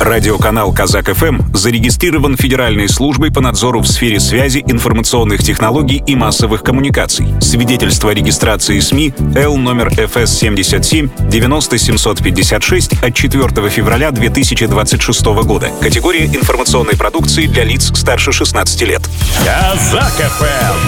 Радиоканал «Казак ФМ» зарегистрирован Федеральной службой по надзору в сфере связи, информационных технологий и массовых коммуникаций. Свидетельство о регистрации СМИ Л номер ФС 77 90 756 от 4 февраля 2026 года. Категория информационной продукции для лиц старше 16 лет. «Казак ФМ».